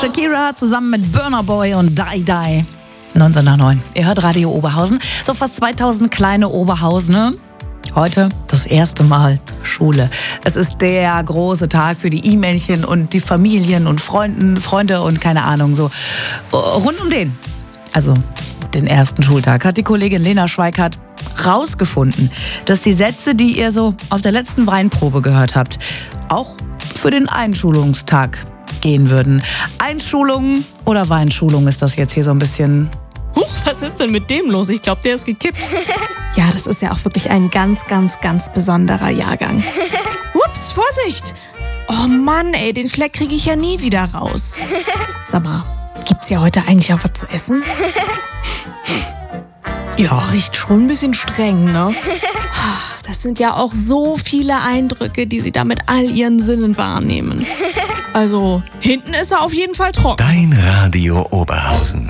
Shakira zusammen mit Burna Boy und Die Die. 19 nach 9. Ihr hört Radio Oberhausen. So fast 2000 kleine Oberhausener. Heute das erste Mal Schule. Es ist der große Tag für die E-Mailchen und die Familien und Freunde und keine Ahnung, so rund um den. Also den ersten Schultag hat die Kollegin Lena Schweikart rausgefunden, dass die Sätze, die ihr so auf der letzten Weinprobe gehört habt, auch für den Einschulungstag gehen würden. Einschulung oder Weinschulung ist das jetzt hier so ein bisschen... Was ist denn mit dem los? Ich glaube, der ist gekippt. Ja, das ist ja auch wirklich ein ganz, ganz, ganz besonderer Jahrgang. Ups, Vorsicht! Oh Mann, ey, den Fleck kriege ich ja nie wieder raus. Sag mal, gibt's ja heute eigentlich auch was zu essen? Ja, riecht schon ein bisschen streng, ne? Das sind ja auch so viele Eindrücke, die sie da mit all ihren Sinnen wahrnehmen. Also, hinten ist er auf jeden Fall trocken. Dein Radio Oberhausen.